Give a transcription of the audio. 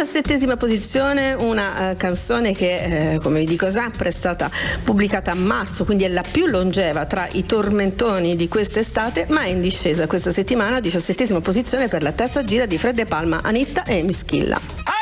17ª posizione una canzone che, come vi dico sempre, è stata pubblicata a marzo, quindi è la più longeva tra i tormentoni di quest'estate, ma è in discesa questa settimana, 17ª posizione per la terza gira di Fred De Palma, Anitta e Mischilla.